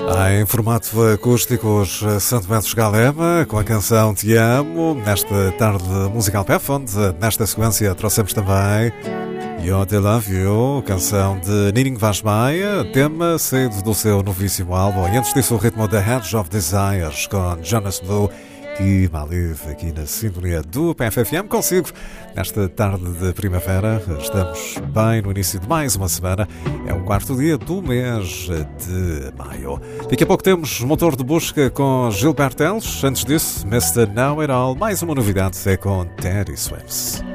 Em formato acústico, os Santo Mendes Galema, com a canção Te Amo, nesta tarde musical PEF, onde nesta sequência trouxemos também You Te Love You, canção de Nininho Vaz Maia, tema saído do seu novíssimo álbum, e antes disso o ritmo da Hedge of Desires, com Jonas Blue e Maliv, aqui na sintonia do PFFM, consigo nesta tarde de primavera. Estamos bem no início de mais uma semana, é o quarto dia do mês de maio. Daqui a pouco temos Motor de Busca com Gilberto Teles. Antes disso, Mr. Know It All, mais uma novidade é com Teddy Swims.